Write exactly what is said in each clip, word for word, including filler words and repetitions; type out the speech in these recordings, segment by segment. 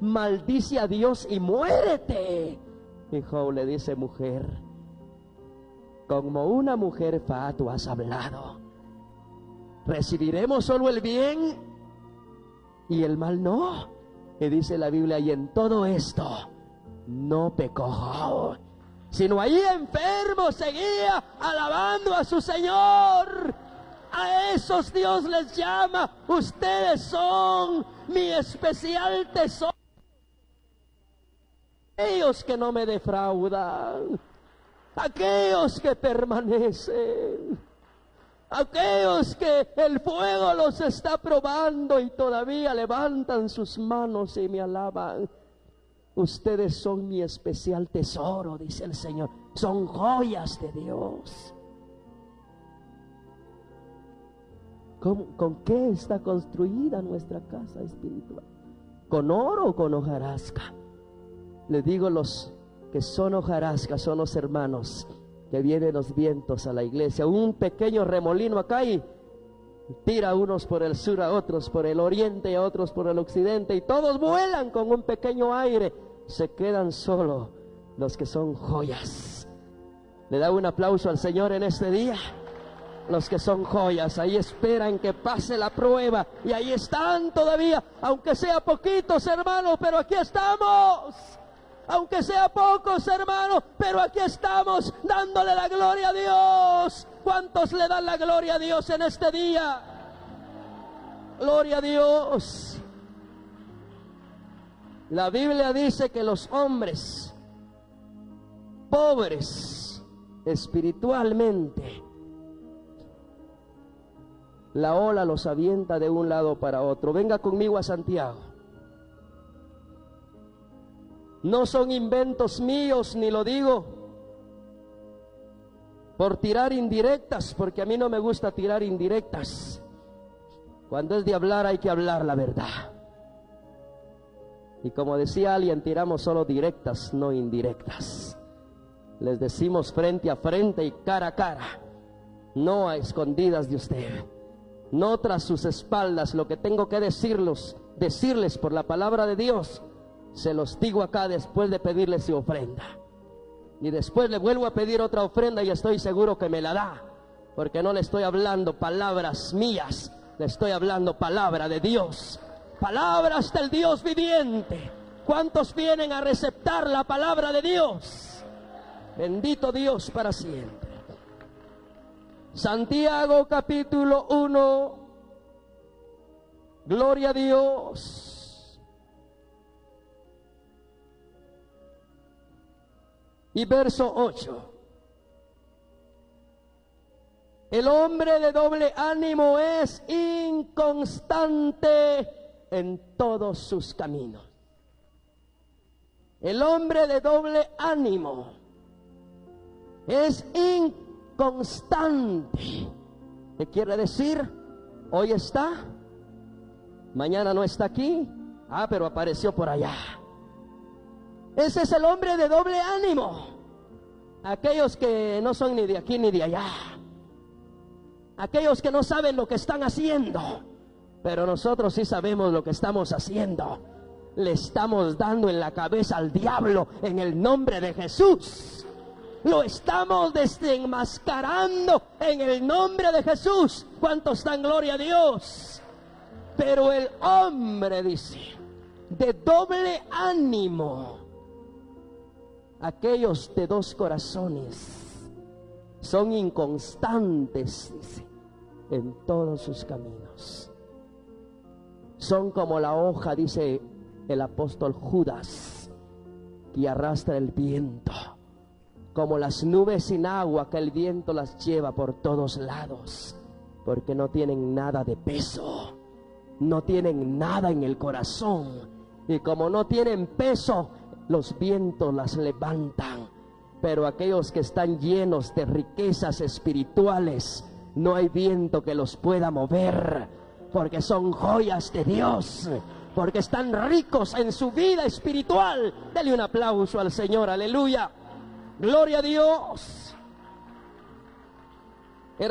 maldice a Dios y muérete. Y Job le dice: mujer, como una mujer fatuo has hablado. ¿Recibiremos solo el bien y el mal no? Y dice la Biblia: y en todo esto no pecó Job, sino ahí enfermo seguía alabando a su Señor. A esos Dios les llama: ustedes son mi especial tesoro. Aquellos que no me defraudan, aquellos que permanecen, aquellos que el fuego los está probando y todavía levantan sus manos y me alaban. Ustedes son mi especial tesoro, dice el Señor. Son joyas de Dios. ¿Con, ¿Con qué está construida nuestra casa espiritual? ¿Con oro o con hojarasca? Les digo, los que son hojarasca son los hermanos que vienen los vientos a la iglesia. Un pequeño remolino acá y tira a unos por el sur, a otros por el oriente y a otros por el occidente, y todos vuelan con un pequeño aire. Se quedan solo los que son joyas. Le da un aplauso al Señor en este día. Los que son joyas, ahí esperan que pase la prueba y ahí están todavía, aunque sea poquitos, hermanos, pero aquí estamos. Aunque sea pocos, hermanos, pero aquí estamos dándole la gloria a Dios. ¿Cuántos le dan la gloria a Dios en este día? Gloria a Dios. La Biblia dice que los hombres pobres espiritualmente, la ola los avienta de un lado para otro. Venga conmigo a Santiago. No son inventos míos, ni lo digo por tirar indirectas, porque a mí no me gusta tirar indirectas. Cuando es de hablar hay que hablar la verdad. Y como decía alguien, tiramos solo directas, no indirectas. Les decimos frente a frente y cara a cara, no a escondidas de usted, no tras sus espaldas. Lo que tengo que decirles, decirles por la palabra de Dios, se los digo acá después de pedirles su ofrenda. Y después le vuelvo a pedir otra ofrenda y estoy seguro que me la da, porque no le estoy hablando palabras mías, le estoy hablando palabra de Dios, palabras del Dios viviente. ¿Cuántos vienen a receptar la palabra de Dios? Bendito Dios para siempre. Santiago capítulo uno. Gloria a Dios. Y verso ocho. El hombre de doble ánimo es inconstante en todos sus caminos. El hombre de doble ánimo es inconstante. ¿Qué quiere decir? Hoy está, mañana no está aquí, ah, pero apareció por allá. Ese es el hombre de doble ánimo. Aquellos que no son ni de aquí ni de allá, aquellos que no saben lo que están haciendo, pero nosotros sí sabemos lo que estamos haciendo. Le estamos dando en la cabeza al diablo en el nombre de Jesús. Lo estamos desenmascarando en el nombre de Jesús. ¿Cuántos dan gloria a Dios? Pero el hombre, dice, de doble ánimo, aquellos de dos corazones, son inconstantes, dice, en todos sus caminos. Son como la hoja, dice el apóstol Judas, que arrastra el viento, como las nubes sin agua que el viento las lleva por todos lados, porque no tienen nada de peso, no tienen nada en el corazón, y como no tienen peso, los vientos las levantan. Pero aquellos que están llenos de riquezas espirituales, no hay viento que los pueda mover, porque son joyas de Dios, porque están ricos en su vida espiritual. Dele un aplauso al Señor, aleluya, gloria a Dios.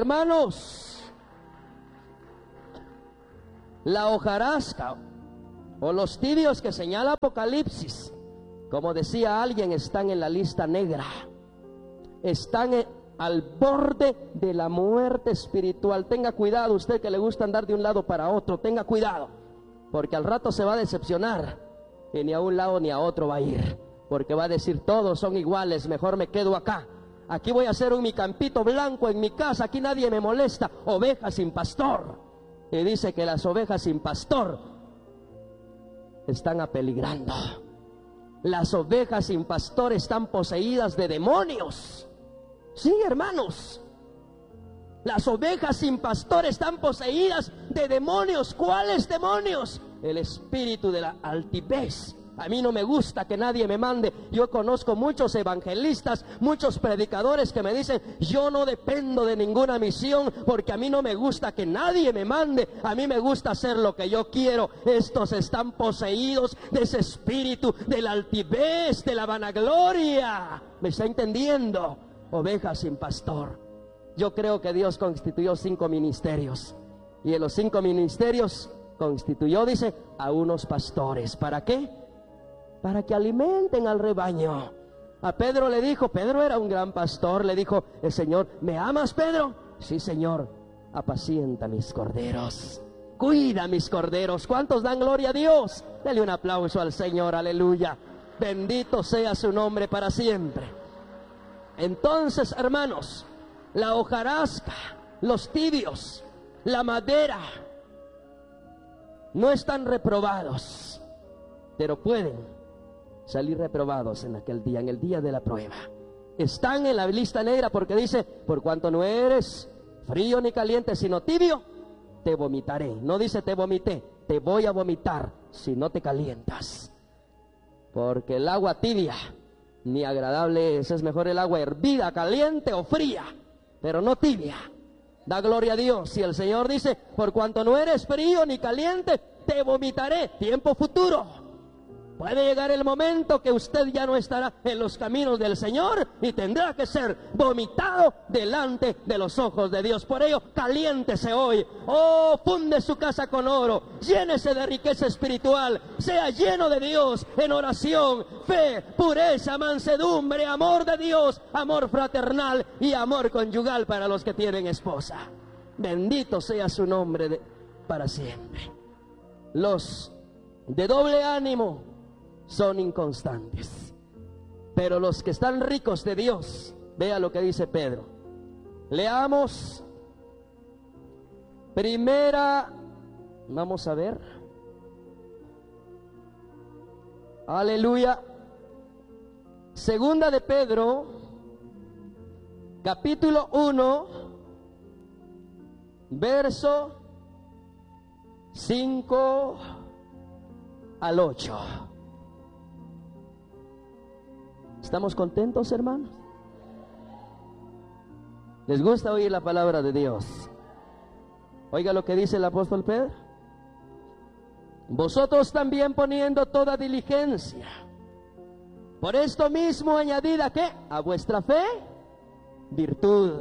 Hermanos, la hojarasca o los tibios que señala Apocalipsis, como decía alguien, están en la lista negra, están en, al borde de la muerte espiritual. Tenga cuidado, usted que le gusta andar de un lado para otro, tenga cuidado, porque al rato se va a decepcionar y ni a un lado ni a otro va a ir, porque va a decir todos son iguales, mejor me quedo acá. Aquí voy a hacer un mi campito blanco en mi casa, aquí nadie me molesta. Ovejas sin pastor. Y dice que las ovejas sin pastor están apeligrando. Las ovejas sin pastor están poseídas de demonios. Sí, hermanos. Las ovejas sin pastor están poseídas de demonios. ¿Cuáles demonios? El espíritu de la altivez. A mí no me gusta que nadie me mande. Yo conozco muchos evangelistas, muchos predicadores que me dicen, yo no dependo de ninguna misión porque a mí no me gusta que nadie me mande. A mí me gusta hacer lo que yo quiero. Estos están poseídos de ese espíritu, de la altivez, de la vanagloria. ¿Me está entendiendo? Ovejas sin pastor. Yo creo que Dios constituyó cinco ministerios. Y en los cinco ministerios constituyó, dice, a unos pastores. ¿Para qué? Para que alimenten al rebaño. A Pedro le dijo, Pedro era un gran pastor, le dijo el Señor, ¿me amas, Pedro? Sí, Señor, apacienta mis corderos, cuida mis corderos. ¿Cuántos dan gloria a Dios? Dele un aplauso al Señor, aleluya. Bendito sea su nombre para siempre. Entonces, hermanos, la hojarasca, los tibios, la madera, no están reprobados, pero pueden salir reprobados en aquel día, en el día de la prueba. Están en la lista negra porque dice, por cuanto no eres frío ni caliente, sino tibio, te vomitaré. No dice te vomité, te voy a vomitar si no te calientas. Porque el agua tibia ni agradable es, es mejor el agua hervida, caliente o fría, pero no tibia. Da gloria a Dios. Si el Señor dice, por cuanto no eres frío ni caliente, te vomitaré, tiempo futuro. Puede llegar el momento que usted ya no estará en los caminos del Señor y tendrá que ser vomitado delante de los ojos de Dios. Por ello, caliéntese hoy. Oh, funde su casa con oro. Llénese de riqueza espiritual. Sea lleno de Dios en oración, fe, pureza, mansedumbre, amor de Dios, amor fraternal y amor conyugal para los que tienen esposa. Bendito sea su nombre de, para siempre. Los de doble ánimo son inconstantes, pero los que están ricos de Dios, vea lo que dice Pedro. Leamos primera, vamos a ver, aleluya, segunda de Pedro, capítulo uno, verso cinco al ocho. ¿Estamos contentos, hermanos? ¿Les gusta oír la palabra de Dios? Oiga lo que dice el apóstol Pedro. Vosotros también poniendo toda diligencia, por esto mismo añadid a qué, a vuestra fe, virtud,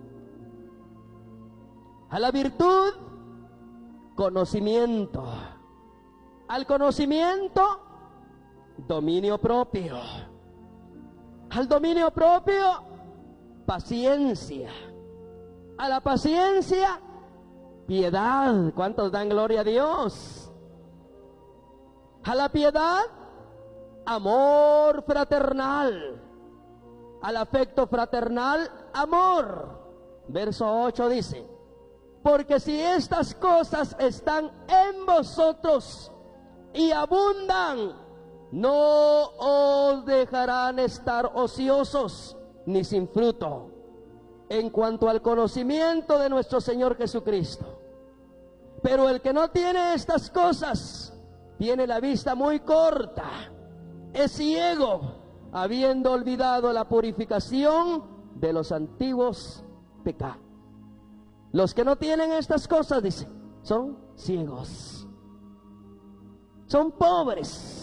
a la virtud, conocimiento, al conocimiento, dominio propio, al dominio propio, paciencia, a la paciencia, piedad. ¿Cuántos dan gloria a Dios? A la piedad, amor fraternal, al afecto fraternal, amor. Verso ocho dice, porque si estas cosas están en vosotros y abundan, no os dejarán estar ociosos ni sin fruto en cuanto al conocimiento de nuestro Señor Jesucristo. Pero el que no tiene estas cosas tiene la vista muy corta, es ciego, habiendo olvidado la purificación de los antiguos pecados. Los que no tienen estas cosas, dice, son ciegos, son pobres.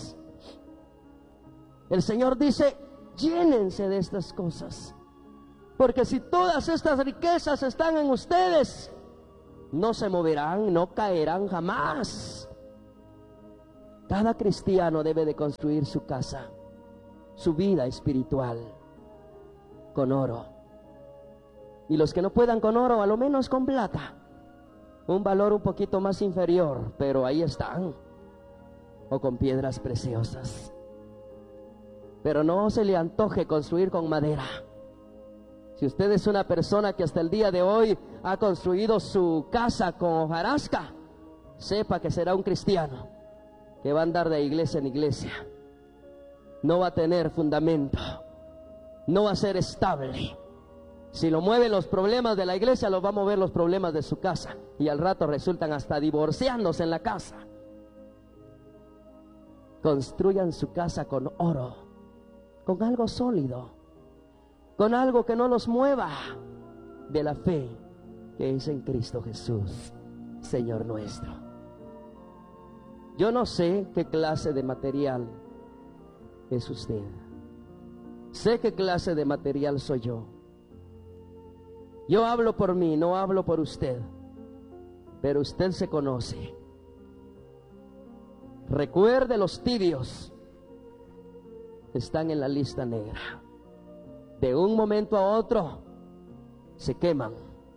El Señor dice, llénense de estas cosas, porque si todas estas riquezas están en ustedes, no se moverán, no caerán jamás. Cada cristiano debe de construir su casa, su vida espiritual, con oro. Y los que no puedan con oro, a lo menos con plata. Un valor un poquito más inferior, pero ahí están. O con piedras preciosas. Pero no se le antoje construir con madera. Si usted es una persona que hasta el día de hoy ha construido su casa con hojarasca, sepa que será un cristiano que va a andar de iglesia en iglesia. No va a tener fundamento, no va a ser estable. Si lo mueven los problemas de la iglesia, los va a mover los problemas de su casa, y al rato resultan hasta divorciándose en la casa. Construyan su casa con oro, con algo sólido, con algo que no los mueva de la fe que es en Cristo Jesús, Señor nuestro. Yo no sé qué clase de material es usted. Sé qué clase de material soy yo. Yo hablo por mí, no hablo por usted. Pero usted se conoce. Recuerde, los tibios están en la lista negra. De un momento a otro se queman.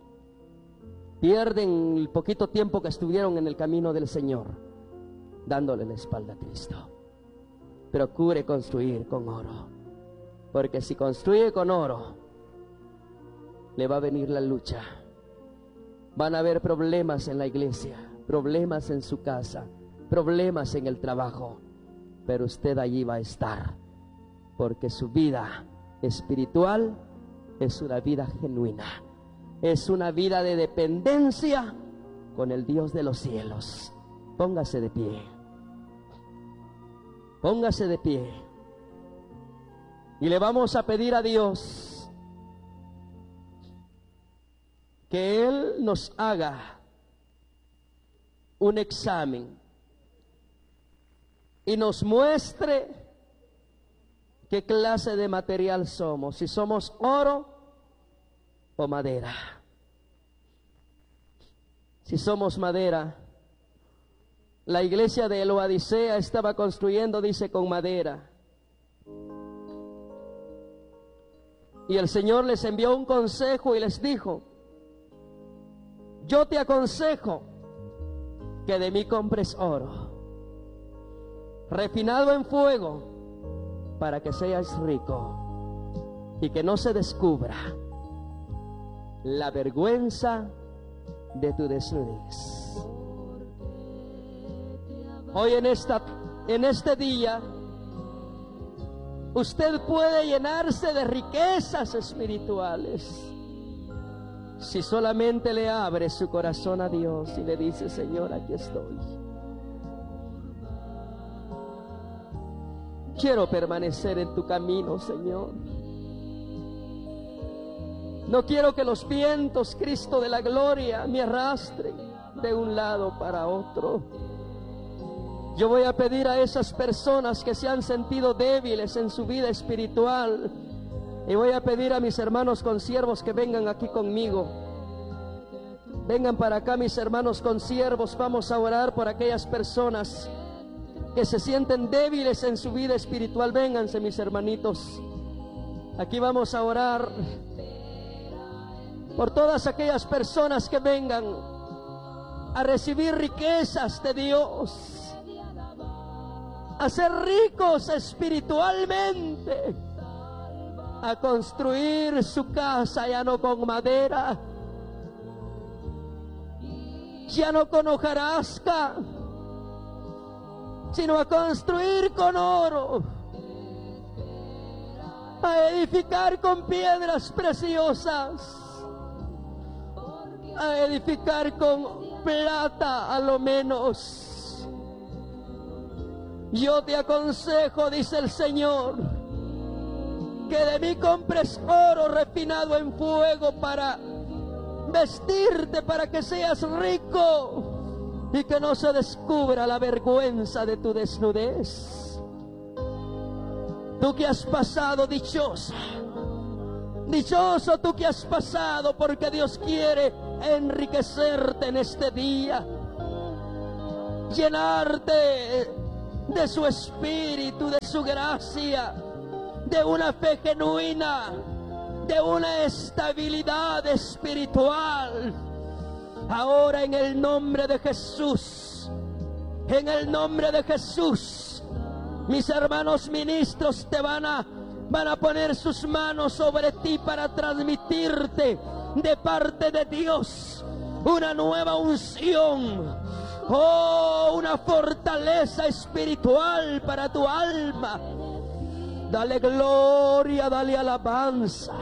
Pierden el poquito tiempo que estuvieron en el camino del Señor, dándole la espalda a Cristo. Procure construir con oro, porque si construye con oro, le va a venir la lucha. Van a haber problemas en la iglesia, problemas en su casa, problemas en el trabajo, pero usted allí va a estar, porque su vida espiritual es una vida genuina, es una vida de dependencia con el Dios de los cielos. Póngase de pie, póngase de pie, y le vamos a pedir a Dios que Él nos haga un examen y nos muestre qué clase de material somos, si somos oro o madera. Si somos madera, la iglesia de Laodicea estaba construyendo, dice, con madera. Y el Señor les envió un consejo y les dijo: yo te aconsejo que de mí compres oro, refinado en fuego, para que seas rico y que no se descubra la vergüenza de tu desnudez. Hoy en esta, en este día, usted puede llenarse de riquezas espirituales si solamente le abre su corazón a Dios y le dice: Señor, aquí estoy. Quiero permanecer en tu camino, Señor. No quiero que los vientos, Cristo de la gloria, me arrastren de un lado para otro. Yo voy a pedir a esas personas que se han sentido débiles en su vida espiritual, y voy a pedir a mis hermanos consiervos que vengan aquí conmigo. Vengan para acá, mis hermanos consiervos. Vamos a orar por aquellas personas que se sienten débiles en su vida espiritual. Vénganse, mis hermanitos. Aquí vamos a orar por todas aquellas personas que vengan a recibir riquezas de Dios, a ser ricos espiritualmente, a construir su casa ya no con madera, ya no con hojarasca, sino a construir con oro, a edificar con piedras preciosas, a edificar con plata a lo menos. Yo te aconsejo, dice el Señor, que de mí compres oro refinado en fuego para vestirte, para que seas rico y que no se descubra la vergüenza de tu desnudez. Tú que has pasado dichosa, dichoso tú que has pasado, porque Dios quiere enriquecerte en este día, llenarte de su espíritu, de su gracia, de una fe genuina, de una estabilidad espiritual. Ahora en el nombre de Jesús, en el nombre de Jesús, mis hermanos ministros te van a, van a poner sus manos sobre ti para transmitirte de parte de Dios una nueva unción, oh, una fortaleza espiritual para tu alma. Dale gloria, dale alabanza.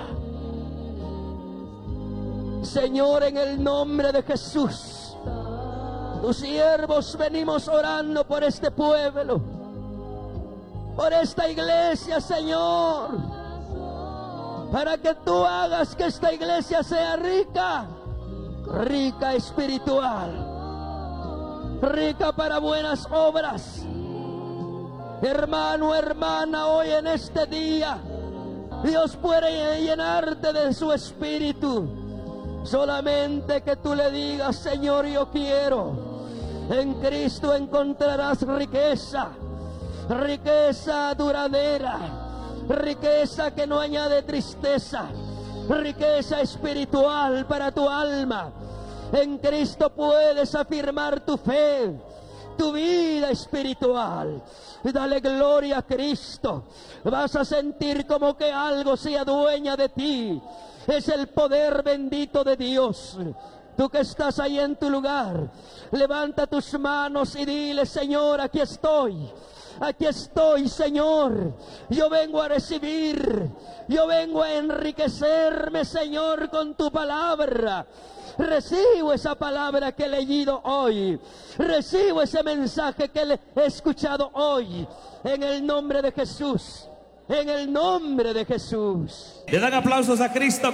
Señor, en el nombre de Jesús, tus siervos venimos orando por este pueblo, por esta iglesia, Señor, para que tú hagas que esta iglesia sea rica, rica espiritual, rica para buenas obras. Hermano, hermana, hoy en este día, Dios puede llenarte de su espíritu. Solamente que tú le digas: Señor, yo quiero. En Cristo encontrarás riqueza, riqueza duradera, riqueza que no añade tristeza, riqueza espiritual para tu alma. En Cristo puedes afirmar tu fe, tu vida espiritual. Dale gloria a Cristo. Vas a sentir como que algo se adueña de ti. Es el poder bendito de Dios. Tú que estás ahí en tu lugar, levanta tus manos y dile: Señor, aquí estoy. Aquí estoy, Señor. Yo vengo a recibir. Yo vengo a enriquecerme, Señor, con tu palabra. Recibo esa palabra que he leído hoy. Recibo ese mensaje que he escuchado hoy. En el nombre de Jesús. En el nombre de Jesús. Le dan aplausos a Cristo.